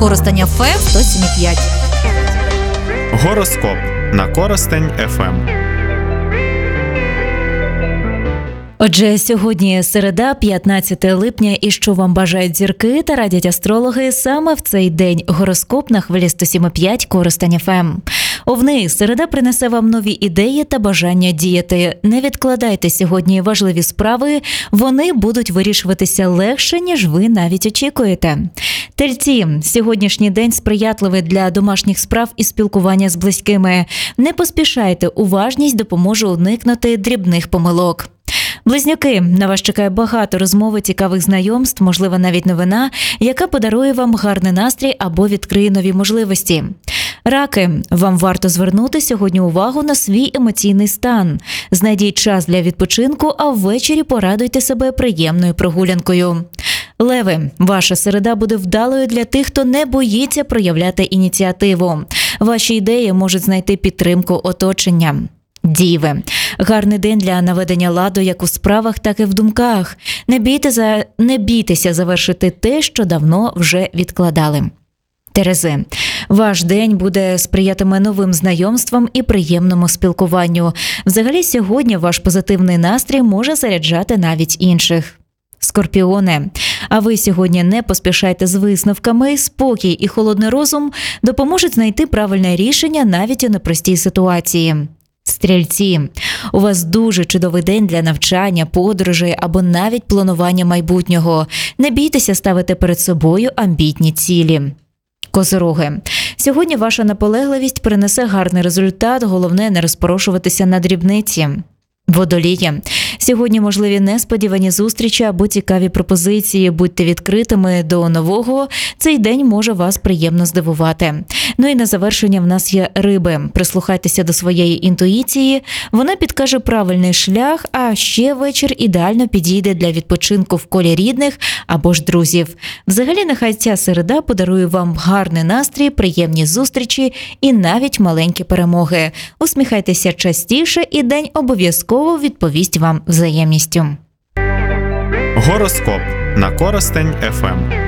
Коростень ФМ 107,5. Гороскоп на Коростень ФМ. Отже, сьогодні середа, 15 липня, і що вам бажають зірки та радять астрологи саме в цей день. Гороскоп на хвилі 107,5 Коростень ФМ. Овни, середа принесе вам нові ідеї та бажання діяти. Не відкладайте сьогодні важливі справи, вони будуть вирішуватися легше, ніж ви навіть очікуєте. Тельці, сьогоднішній день сприятливий для домашніх справ і спілкування з близькими. Не поспішайте, уважність допоможе уникнути дрібних помилок. Близнюки, на вас чекає багато розмов і цікавих знайомств, можливо, навіть новина, яка подарує вам гарний настрій або відкриє нові можливості. Раки, вам варто звернути сьогодні увагу на свій емоційний стан. Знайдіть час для відпочинку, а ввечері порадуйте себе приємною прогулянкою. Леви, ваша середа буде вдалою для тих, хто не боїться проявляти ініціативу. Ваші ідеї можуть знайти підтримку оточення. Діви, гарний день для наведення ладу як у справах, так і в думках. Не бійтеся завершити те, що давно вже відкладали. Терези, ваш день буде сприятиме новим знайомствам і приємному спілкуванню. Взагалі, сьогодні ваш позитивний настрій може заряджати навіть інших. Скорпіони, а ви сьогодні не поспішайте з висновками, спокій і холодний розум допоможуть знайти правильне рішення навіть у непростій ситуації. Стрільці, у вас дуже чудовий день для навчання, подорожей або навіть планування майбутнього. Не бійтеся ставити перед собою амбітні цілі. Козороги, сьогодні ваша наполегливість принесе гарний результат, головне не розпорошуватися на дрібниці. Водолії, сьогодні можливі несподівані зустрічі або цікаві пропозиції. Будьте відкритими до нового, цей день може вас приємно здивувати. Ну і на завершення в нас є риби. Прислухайтеся до своєї інтуїції, вона підкаже правильний шлях, а ще вечір ідеально підійде для відпочинку в колі рідних або ж друзів. Взагалі, нехай ця середа подарує вам гарний настрій, приємні зустрічі і навіть маленькі перемоги. Усміхайтеся частіше, і день обов'язково відповість вам взаємністю. Гороскоп на Коростень ФМ.